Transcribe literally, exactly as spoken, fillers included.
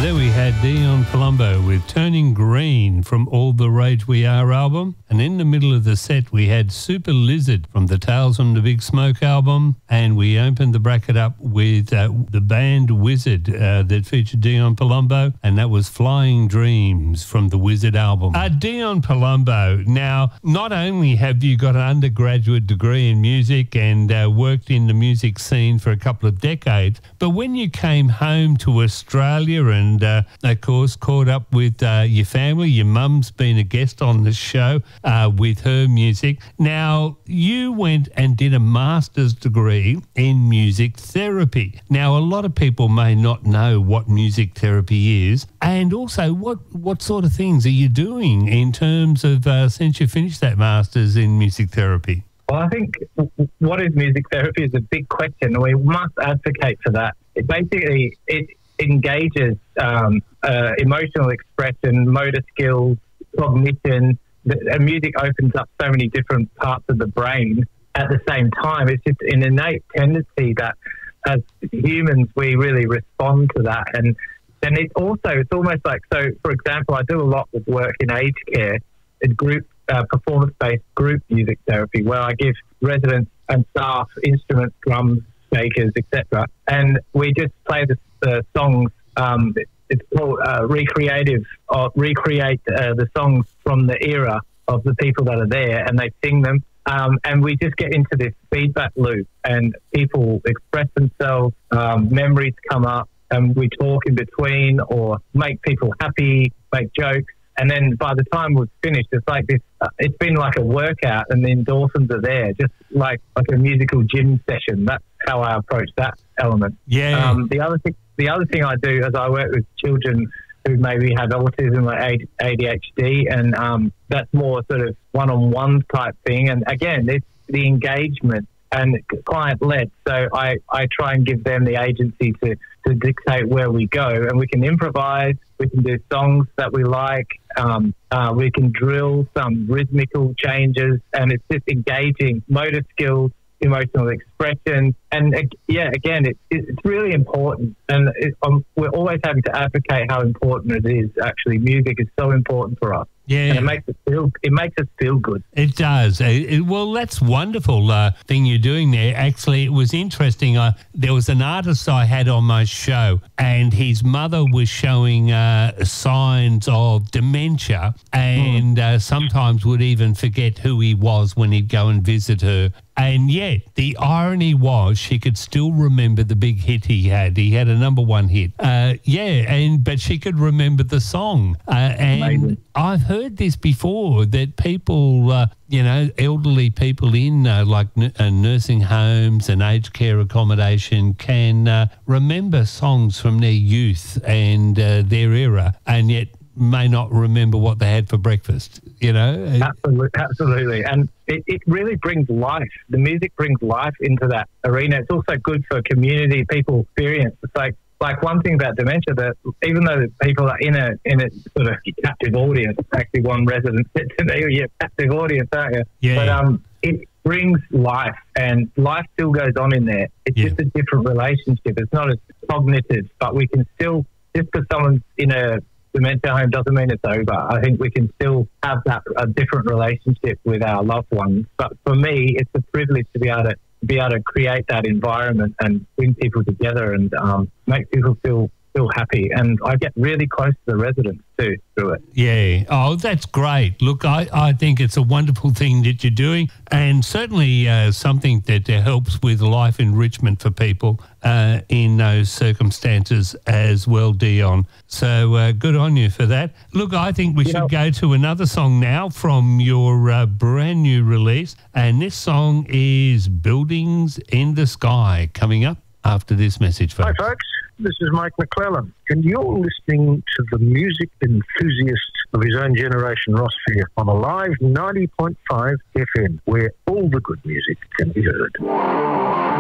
There we had Dion Palumbo with Turning Green from All the Rage We Are album. And in the middle of the set, we had Super Lizard from the Tales from the Big Smoke album. And we opened the bracket up with uh, the band Wizard uh, that featured Dion Palumbo. And that was Flying Dreams from the Wizard album. Uh, Dion Palumbo, now, not only have you got an undergraduate degree in music and uh, worked in the music scene for a couple of decades, but when you came home to Australia and And, uh, of course, caught up with uh, your family. Your mum's been a guest on the show uh, with her music. Now, you went and did a master's degree in music therapy. Now, a lot of people may not know what music therapy is, and also what, what sort of things are you doing in terms of uh, since you finished that master's in music therapy? Well, I think what is music therapy is a big question. We must advocate for that. It basically, it engages um, uh, emotional expression, motor skills, cognition. The, and music opens up so many different parts of the brain at the same time. It's just an innate tendency that as humans we really respond to that. And and it also, it's almost like, so for example, I do a lot of work in aged care, in group, uh, performance-based group music therapy, where I give residents and staff instruments, drums, shakers, et cetera. And we just play the uh, songs. Um, it's called uh, recreative, or recreate uh, the songs from the era of the people that are there, and they sing them. Um, and we just get into this feedback loop, and people express themselves, um, memories come up, and we talk in between, or make people happy, make jokes. And then by the time we've finished, it's like this, uh, it's been like a workout, and the endorphins are there, just like, like a musical gym session. That's how I approach that element. Yeah. Um, the other thing, the other thing I do is I work with children who maybe have autism or A D H D, and um, that's more sort of one-on-one type thing. And again, it's the engagement and client-led. So I, I try and give them the agency to, to dictate where we go, and we can improvise, we can do songs that we like, um, uh, we can drill some rhythmical changes, and it's just engaging motor skills, emotional expression. And uh, yeah, again, it, it, it's really important. And it, um, we're always having to advocate how important it is. Actually, music is so important for us. Yeah, and it makes us feel. It makes us feel good. It does. It, it, well, that's wonderful uh, thing you're doing there. Actually, it was interesting. Uh, there was an artist I had on my show, and his mother was showing uh, signs of dementia, and mm. uh, sometimes would even forget who he was when he'd go and visit her. And yet, the irony was she could still remember the big hit he had. He had a number one hit. Uh, yeah, and but she could remember the song. Uh, and Amazing. I've heard this before, that people, uh, you know, elderly people in uh, like n- uh, nursing homes and aged care accommodation can uh, remember songs from their youth and uh, their era, and yet may not remember what they had for breakfast, you know? Absolutely, absolutely. And it, it really brings life. The music brings life into that arena. It's also good for community, people experience. It's like, like one thing about dementia, that even though people are in a in a sort of captive audience, actually one resident said to me, you're a captive audience, aren't you? Yeah. But um, it brings life, and life still goes on in there. It's yeah. just a different relationship. It's not as cognitive, but we can still, just because someone's in a dementia home doesn't mean it's over. I think we can still have that a different relationship with our loved ones. But for me, it's a privilege to be able to be able to create that environment and bring people together and um, make people feel feel happy. And I get really close to the residents too through it. Yeah. Oh, that's great. Look, I, I think it's a wonderful thing that you're doing, and certainly uh, something that uh, helps with life enrichment for people uh, in those circumstances as well, Dion. So uh, good on you for that. Look, I think we you should know, go to another song now from your uh, brand new release, and this song is Buildings in the Sky, coming up after this message, folks. Hi, folks. This is Mike McClellan, and you're listening to the music enthusiast of his own generation, Ross Fear, on a live ninety point five F M, where all the good music can be heard.